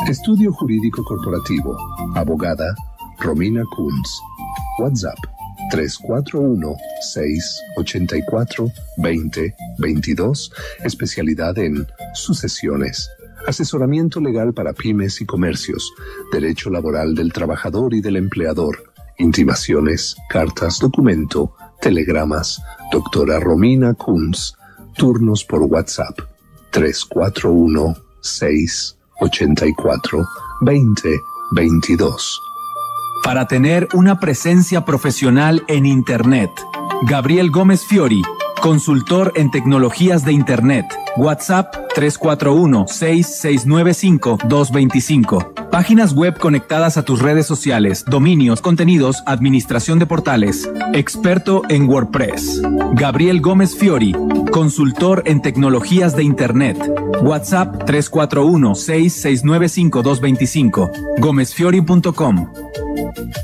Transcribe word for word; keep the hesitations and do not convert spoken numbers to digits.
Estudio Jurídico Corporativo. Abogada Romina Kunz. WhatsApp tres cuatro uno, seis ocho cuatro, dos cero dos dos. Especialidad en sucesiones. Asesoramiento legal para pymes y comercios. Derecho laboral del trabajador y del empleador. Intimaciones, cartas, documento, telegramas. Doctora Romina Kunz. Turnos por WhatsApp tres cuatro uno, seis ocho cuatro, dos cero dos dos. Para tener una presencia profesional en Internet. Gabriel Gómez Fiori, consultor en tecnologías de Internet. WhatsApp tres cuatro uno, seis seis nueve cinco, dos dos cinco. Páginas web conectadas a tus redes sociales, dominios, contenidos, administración de portales. Experto en WordPress. Gabriel Gómez Fiori, consultor en tecnologías de Internet. WhatsApp tres cuatro uno, seis seis nueve cinco, dos dos cinco. gómez fiori punto com.